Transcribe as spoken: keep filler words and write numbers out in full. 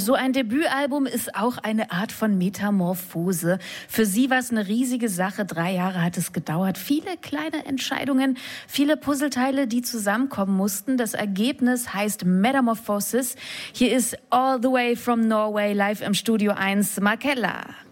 so ein Debütalbum ist auch eine Art von Metamorphose. Für sie war es eine riesige Sache. Drei Jahre hat es gedauert. Viele kleine Entscheidungen, viele Puzzleteile, die zusammenkommen mussten. Das Ergebnis heißt Metamorphosis. Hier ist All the Way from Norway live im Studio eins, Markella.